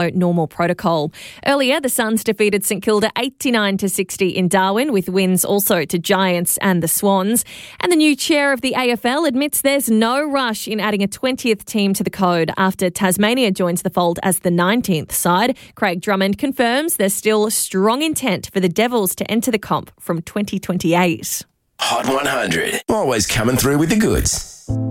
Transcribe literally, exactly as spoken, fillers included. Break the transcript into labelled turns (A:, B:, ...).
A: normal protocol. Earlier, the Suns defeated St Kilda eighty-nine to sixty in Darwin, with wins also to Giants and the Swans. And the new chair of the A F L admits there's no rush in adding a twentieth team to the code after Tasmania joins the fold as the nineteenth side. Craig Drummond confirms there's still strong intent for the Devils to enter the comp from twenty twenty-eight.
B: Hot one hundred. Always coming through with the goods.